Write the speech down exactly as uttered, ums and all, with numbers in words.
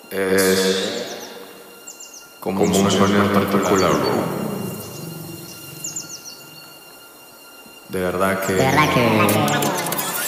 Es como un sueño en particular, bro. De verdad que... De verdad que...